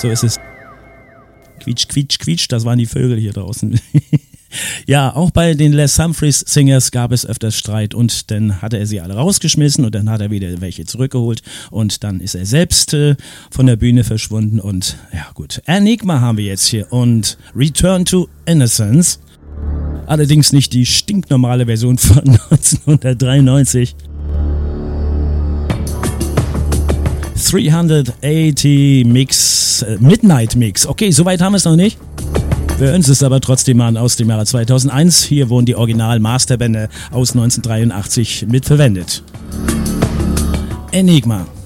So ist es. Quietsch, quietsch, quietsch, das waren die Vögel hier draußen. Ja, auch bei den Les Humphreys Singers gab es öfters Streit und dann hatte er sie alle rausgeschmissen und dann hat er wieder welche zurückgeholt und dann ist er selbst von der Bühne verschwunden und ja gut. Enigma haben wir jetzt hier und Return to Innocence. Allerdings nicht die stinknormale Version von 1993. 380 Mix, Midnight Mix. Okay, soweit haben wir es noch nicht. Wir hören es aber trotzdem an aus dem Jahre 2001. Hier wurden die Original-Masterbände aus 1983 mitverwendet. Enigma.